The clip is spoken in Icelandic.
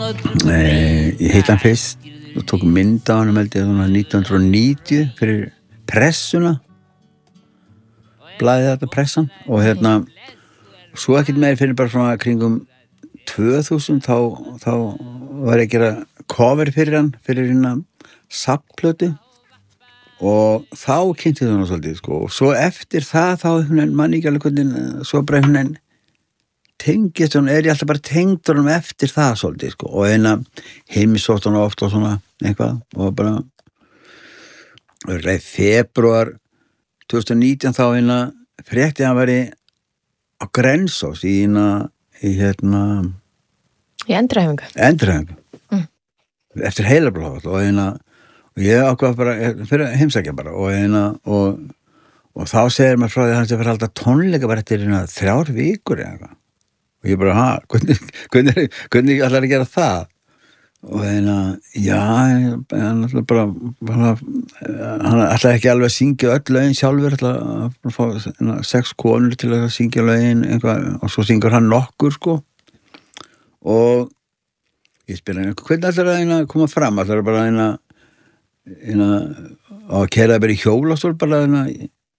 Ég hitt hann fyrst og tók mynd á hann held ég 1990 fyrir Pressuna blaðið þetta Pressan og svo ekkert meir fyrir bara svona kringum 2000 þá var ég að gera cover fyrir hann fyrir hérna safnplötu og þá kynnti það hann svolítið sko og svo eftir það þá mann ekki alveg hvernig svo bara tengist hann ég alltaf bara tengdur hann eftir það svolítið sko og heimsótt hann oft og svona eitthvað og bara februar 2019 þá frétti hann væri á Grensós í endurhæfingu eftir heilablóð og ég ákvað bara fyrir að heimsækja bara og þá segir maður frá því að hann sé fyrir alltaf tónleika bara eftir 3 vikur eða eitthvað og ég bara, hvernig ætlar að gera það og já hann ætlar bara hann ætlar ekki alveg að syngja öll lögin sjálfur ætlar að fá 6 konur til að syngja lögin eitthvað, og svo syngur hann nokkur sko og ég spyr hann hvernig ætlar að koma fram ætlar bara að keyra bara í hjólastól bara